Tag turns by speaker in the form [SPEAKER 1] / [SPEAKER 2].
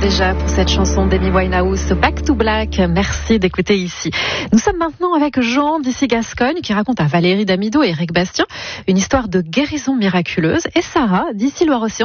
[SPEAKER 1] déjà pour cette chanson d'Amy Winehouse, Back to Black. Merci d'écouter ici. Nous sommes maintenant avec Jean d'ici Gascogne qui raconte à Valérie Damido et Eric Bastien une histoire de guérison miraculeuse, et Sarah d'ici Loire-Océan